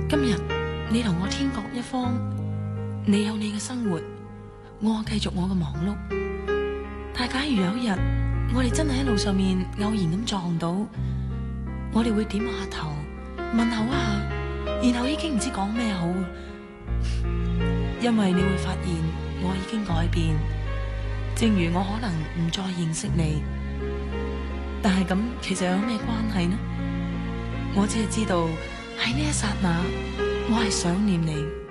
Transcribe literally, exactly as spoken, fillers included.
今日你同我天各一方，你有你嘅生活，我繼續我嘅忙碌。但假如有一日我哋真係喺路上面偶然咁撞到，我哋會點下頭問候一下，然後已經唔知講咩好，因為你會發現我已經改變，正如我可能唔再認識你，但係咁其實有咩關係呢？我只係知道喺呢一剎那，我係想念你。